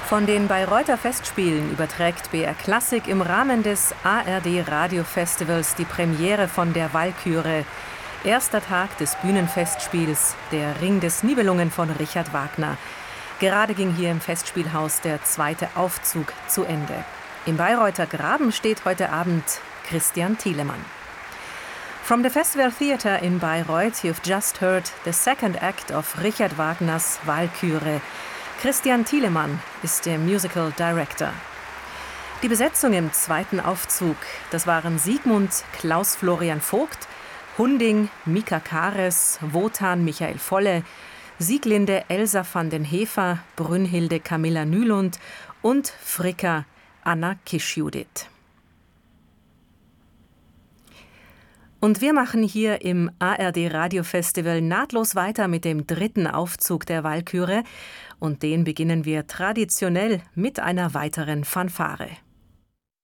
Von den Bayreuther Festspielen überträgt BR Klassik im Rahmen des ARD Radiofestivals die Premiere von der Walküre. Erster Tag des Bühnenfestspiels, der Ring des Nibelungen von Richard Wagner. Gerade ging hier im Festspielhaus der zweite Aufzug zu Ende. Im Bayreuther Graben steht heute Abend Christian Thielemann. From the Festival Theatre in Bayreuth, you've just heard the second act of Richard Wagners Walküre. Christian Thielemann ist der Musical Director. Die Besetzung im zweiten Aufzug, das waren Siegmund Klaus Florian Vogt, Hunding Mika Kares, Wotan Michael Volle, Sieglinde Elsa van den Hefer, Brünnhilde Camilla Nylund und Fricka Anna Kischjudith. Und wir machen hier im ARD Radiofestival nahtlos weiter mit dem dritten Aufzug der Walküre. Und den beginnen wir traditionell mit einer weiteren Fanfare.